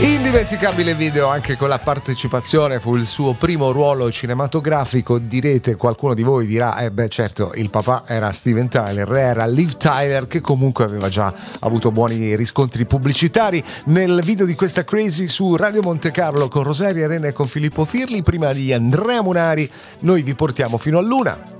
Indimenticabile video anche con la partecipazione, fu il suo primo ruolo cinematografico. Direte, qualcuno di voi dirà, certo, il papà era Steven Tyler, era Liv Tyler, che comunque aveva già avuto buoni riscontri pubblicitari. Nel video di questa Crazy su Radio Monte Carlo con Rosaria Arena e con Filippo Firli, prima di Andrea Munari, noi vi portiamo fino all'una.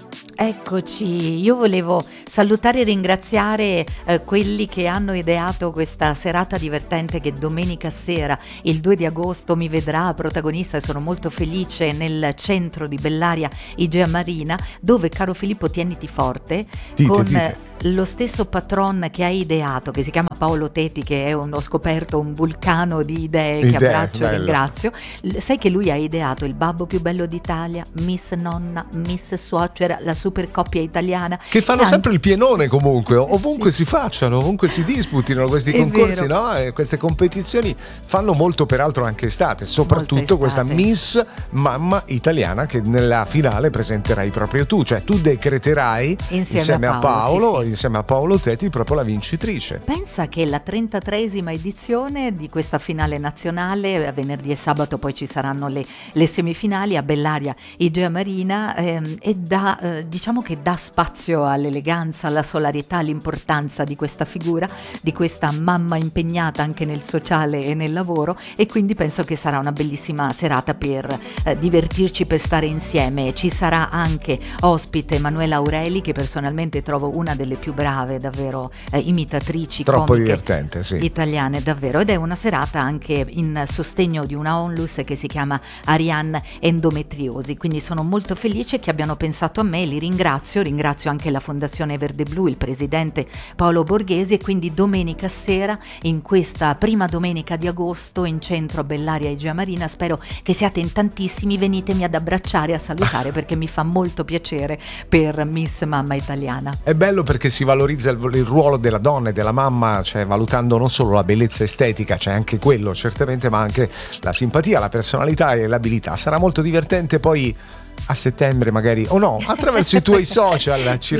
Eccoci, io volevo salutare e ringraziare quelli che hanno ideato questa serata divertente che domenica sera, il 2 di agosto, mi vedrà protagonista, e sono molto felice, nel centro di Bellaria Igea Marina, dove, caro Filippo, tieniti forte, dite. Lo stesso patron che hai ideato, che si chiama Paolo Teti, che è ho scoperto un vulcano di idee, che abbraccio e ringrazio. Sai che lui ha ideato il babbo più bello d'Italia, Miss Nonna, Miss Suocera, la super coppia italiana, che fanno sempre il pienone comunque, ovunque si facciano, ovunque si disputino questi concorsi, no? E queste competizioni fanno molto, peraltro anche estate, soprattutto questa Miss Mamma Italiana, che nella finale presenterai proprio tu, cioè tu decreterai insieme a Paolo, insieme a Paolo Teti, proprio la vincitrice. Pensa che la 33esima edizione di questa finale nazionale, venerdì e sabato poi ci saranno le semifinali a Bellaria Igea Marina, e diciamo che dà spazio all'eleganza, alla solarietà, all'importanza di questa figura, di questa mamma impegnata anche nel sociale e nel lavoro, e quindi penso che sarà una bellissima serata per divertirci, per stare insieme. Ci sarà anche ospite Emanuela Aureli, che personalmente trovo una delle più brave, davvero, imitatrici troppo divertente, sì, italiane, davvero, ed è una serata anche in sostegno di una onlus che si chiama Ariane Endometriosi, quindi sono molto felice che abbiano pensato a me, li ringrazio anche la Fondazione Verde Blu, il presidente Paolo Borghesi, e quindi domenica sera, in questa prima domenica di agosto, in centro a Bellaria Igea Marina, spero che siate in tantissimi, venitemi ad abbracciare e a salutare perché mi fa molto piacere per Miss Mamma Italiana. È bello perché si valorizza il ruolo della donna e della mamma, cioè valutando non solo la bellezza estetica, c'è anche quello certamente, ma anche la simpatia, la personalità e l'abilità. Sarà molto divertente poi a settembre magari, o no, attraverso i tuoi social ci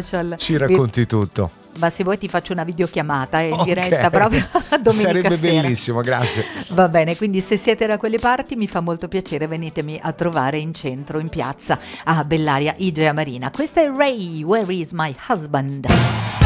racconti tutto. Ma se vuoi ti faccio una videochiamata in diretta proprio domenica sarebbe sera. Bellissimo, grazie. Va bene, quindi se siete da quelle parti mi fa molto piacere, venitemi a trovare in centro, in piazza a Bellaria Igea Marina. Questa è Ray, Where is my husband?